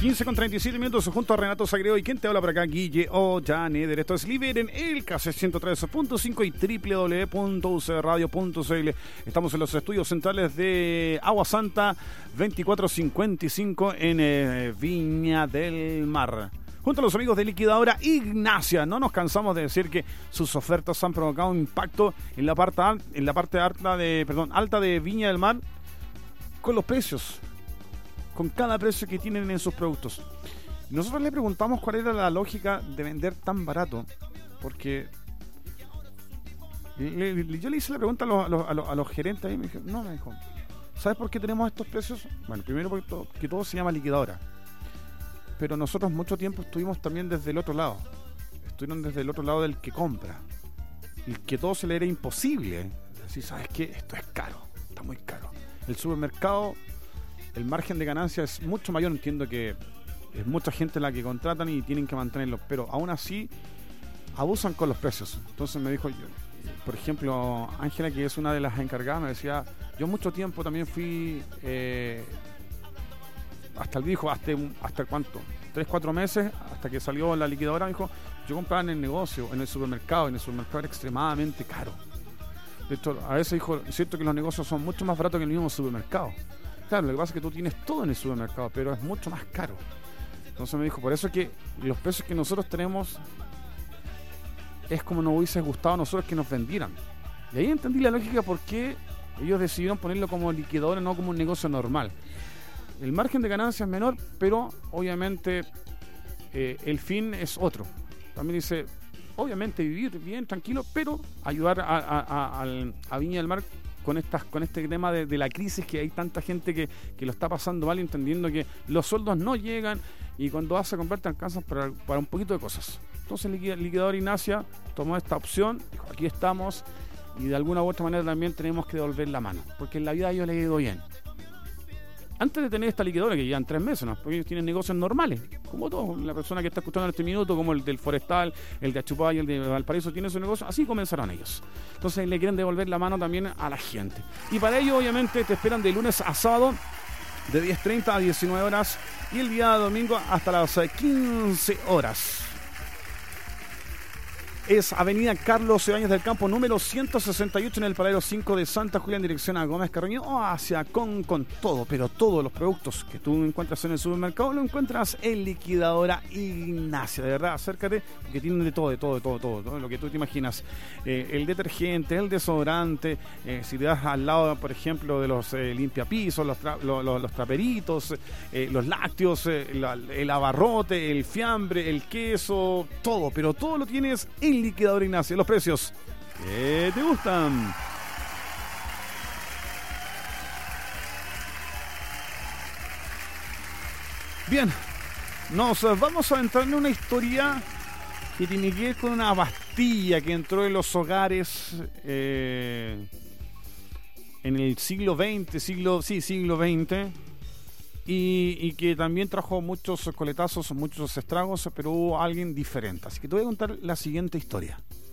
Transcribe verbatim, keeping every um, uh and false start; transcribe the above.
quince con treinta y siete minutos junto a Renato Sagredo y quien te habla por acá, Guille Ollaneder. Esto es Liber en el K C ciento tres punto cinco y doble u doble u doble u punto u c radio punto c l. Estamos en los estudios centrales de Agua Santa veinticuatro cincuenta y cinco en eh, Viña del Mar. Junto a los amigos de Liquidadora Ignacia, no nos cansamos de decir que sus ofertas han provocado un impacto en la parte, en la parte alta de, perdón, alta de Viña del Mar con los precios, con cada precio que tienen en sus productos. Nosotros le preguntamos cuál era la lógica de vender tan barato, porque le, le, yo le hice la pregunta a los, a los, a los, a los gerentes y me dijo, no, me dijo, ¿sabes por qué tenemos estos precios? Bueno, primero porque todo, que todo se llama liquidadora. Pero nosotros mucho tiempo estuvimos también desde el otro lado. Estuvieron desde el otro lado del que compra. El que todo se le era imposible. Así, ¿sabes qué? Esto es caro. Está muy caro. El supermercado, el margen de ganancia es mucho mayor. Entiendo que es mucha gente la que contratan y tienen que mantenerlo. Pero aún así, abusan con los precios. Entonces me dijo, yo, por ejemplo, Ángela, que es una de las encargadas, me decía, yo mucho tiempo también fui... Eh, hasta el dijo, hasta, hasta cuánto, tres, cuatro meses, hasta que salió la liquidadora, dijo, yo compraba en el negocio, en el supermercado, en el supermercado era extremadamente caro. De hecho, a veces dijo, es cierto que los negocios son mucho más baratos que el mismo supermercado. Claro, lo que pasa es que tú tienes todo en el supermercado, pero es mucho más caro. Entonces me dijo, por eso es que los precios que nosotros tenemos es como nos hubiese gustado a nosotros que nos vendieran. Y ahí entendí la lógica por qué ellos decidieron ponerlo como liquidadora, no como un negocio normal. El margen de ganancia es menor, pero obviamente eh, el fin es otro. También dice, obviamente vivir bien, tranquilo, pero ayudar a, a, a, a Viña del Mar con estas, con este tema de, de la crisis, que hay tanta gente que, que lo está pasando mal, entendiendo que los sueldos no llegan y cuando vas a comprar te alcanzan para, para un poquito de cosas. Entonces el liquidador Ignacia tomó esta opción, dijo, aquí estamos, y de alguna u otra manera también tenemos que devolver la mano, porque en la vida a ellos les ha ido bien. Antes de tener esta liquidadora, que llevan tres meses, ¿no? Porque ellos tienen negocios normales, como todos, la persona que está escuchando en este minuto, como el del Forestal, el de Achupay, el de Valparaíso, tiene su negocio, así comenzaron ellos. Entonces le quieren devolver la mano también a la gente. Y para ello, obviamente, te esperan de lunes a sábado, de diez treinta a diecinueve horas, y el día domingo hasta las quince horas. Es Avenida Carlos Ibáñez del Campo, número ciento sesenta y ocho, en el paradero cinco de Santa Julia, en dirección a Gómez Carreño, o hacia con, con todo, pero todos los productos que tú encuentras en el supermercado lo encuentras en Liquidadora Ignacia. De verdad, acércate, porque tienen de todo, de todo, de todo, todo, todo lo que tú te imaginas. Eh, el detergente, el desodorante, eh, si te das al lado, por ejemplo, de los eh, limpiapisos, los, tra- los, los, los traperitos, eh, los lácteos, eh, la, el abarrote, el fiambre, el queso, todo, pero todo lo tienes en Liquidador Ignacia. Los precios que te gustan. Bien, nos vamos a entrar en una historia que tiene que ver con una pastilla que entró en los hogares eh, en el siglo veinte, siglo, sí, siglo veinte. Y, y que también trajo muchos coletazos, muchos estragos, pero hubo alguien diferente. Así que te voy a contar la siguiente historia.